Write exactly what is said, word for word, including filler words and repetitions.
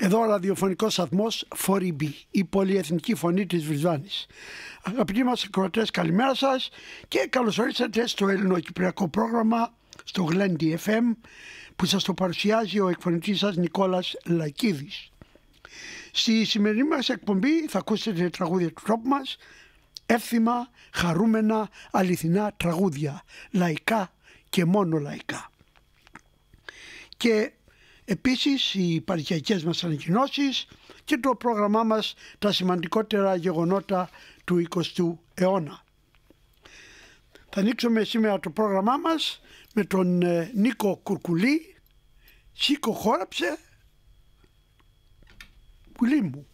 Εδώ ο ραδιοφωνικός σταθμός φορ ι μπι, η πολυεθνική φωνή της Βρισβάνης. Αγαπητοί μας ακροατές, καλημέρα σας και καλώς ορίσατε στο ελληνοκυπριακό πρόγραμμα, στο Γλέντι εφ εμ, που σας το παρουσιάζει ο εκφωνητής σας Νικόλας Λακίδης. Στη σημερινή μας εκπομπή θα ακούσετε τραγούδια του τόπου μας, εύθυμα, χαρούμενα, αληθινά τραγούδια, λαϊκά και μόνο λαϊκά. Και επίσης οι παρικιακές μας ανακοινώσεις και το πρόγραμμά μας τα σημαντικότερα γεγονότα του εικοστού αιώνα. Θα ανοίξουμε σήμερα το πρόγραμμά μας με τον ε, Νίκο Κουρκουλή. Σήκω χόρεψε, πουλί μου.